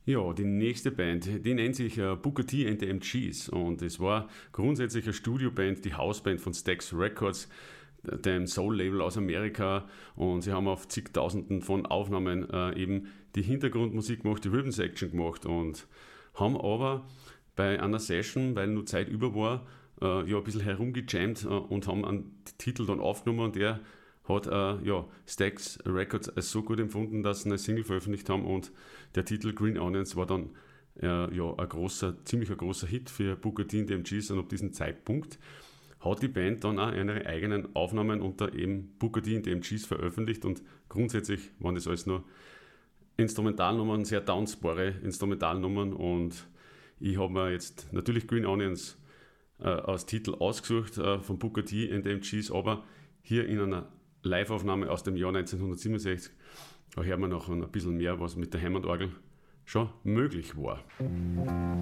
Ja, die nächste Band, die nennt sich Booker T and the MGs und es war grundsätzlich eine Studioband, die Hausband von Stax Records, dem Soul-Label aus Amerika, und sie haben auf zigtausenden von Aufnahmen eben die Hintergrundmusik gemacht, die Rhythm-Section gemacht und haben aber bei einer Session, weil nur Zeit über war, ein bisschen herumgejammt und haben einen Titel dann aufgenommen, und der hat Stax Records als so gut empfunden, dass sie eine Single veröffentlicht haben, und der Titel Green Onions war dann ziemlich großer Hit für Booker T and the MGs, und ab diesem Zeitpunkt hat die Band dann auch ihre eigenen Aufnahmen unter eben Booker T and the MGs veröffentlicht, und grundsätzlich waren das alles nur Instrumentalnummern, sehr tanzbare Instrumentalnummern, und ich habe mir jetzt natürlich Green Onions als Titel ausgesucht von Booker T and the MGs, aber hier in einer Live-Aufnahme aus dem Jahr 1967, da hört man noch ein bisschen mehr, was mit der Hammond-Orgel schon möglich war.